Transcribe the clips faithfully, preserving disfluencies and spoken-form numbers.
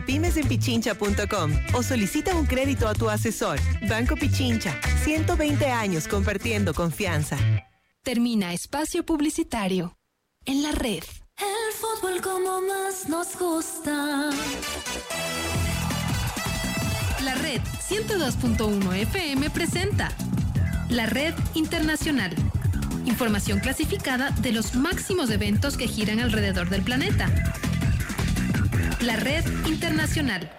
pymes en pichincha punto com o solicita un crédito a tu asesor. Banco Pichincha, ciento veinte años compartiendo confianza. Termina espacio publicitario en la red. El fútbol como más nos gusta. La red ciento dos punto uno F M presenta La Red Internacional. Información clasificada de los máximos eventos que giran alrededor del planeta. La Red Internacional.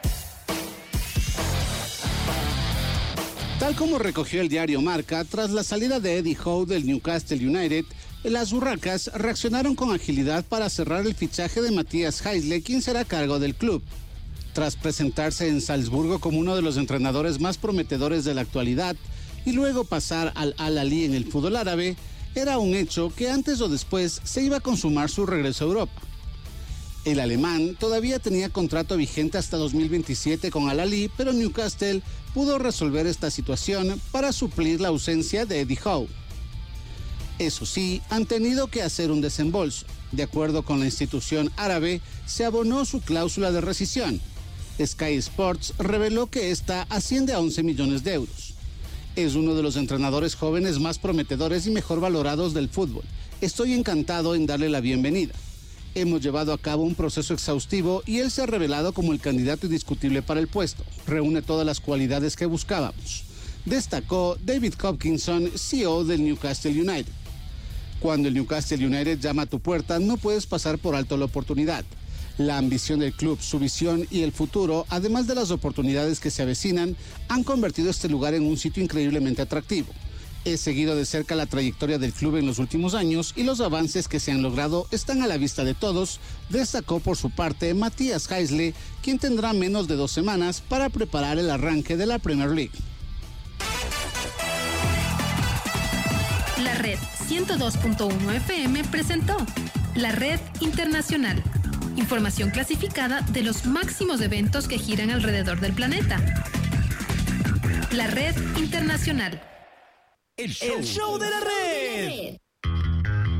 Tal como recogió el diario Marca, tras la salida de Eddie Howe del Newcastle United, las Urracas reaccionaron con agilidad para cerrar el fichaje de Matías Heisle, quien será a cargo del club. Tras presentarse en Salzburgo como uno de los entrenadores más prometedores de la actualidad y luego pasar al Al-Ahly en el fútbol árabe, era un hecho que antes o después se iba a consumar su regreso a Europa. El alemán todavía tenía contrato vigente hasta dos mil veintisiete con Al-Ahly, pero Newcastle pudo resolver esta situación para suplir la ausencia de Eddie Howe. Eso sí, han tenido que hacer un desembolso. De acuerdo con la institución árabe, se abonó su cláusula de rescisión. Sky Sports reveló que esta asciende a once millones de euros. Es uno de los entrenadores jóvenes más prometedores y mejor valorados del fútbol. Estoy encantado en darle la bienvenida. Hemos llevado a cabo un proceso exhaustivo y él se ha revelado como el candidato indiscutible para el puesto. Reúne todas las cualidades que buscábamos, destacó David Hopkinson, C E O del Newcastle United. Cuando el Newcastle United llama a tu puerta, no puedes pasar por alto la oportunidad. La ambición del club, su visión y el futuro, además de las oportunidades que se avecinan, han convertido este lugar en un sitio increíblemente atractivo. He seguido de cerca la trayectoria del club en los últimos años y los avances que se han logrado están a la vista de todos, destacó por su parte Matías Heisle, quien tendrá menos de dos semanas para preparar el arranque de la Premier League. La Red ciento dos punto uno F M presentó La Red Internacional. Información clasificada de los máximos eventos que giran alrededor del planeta. La Red Internacional. El show, El show de la red.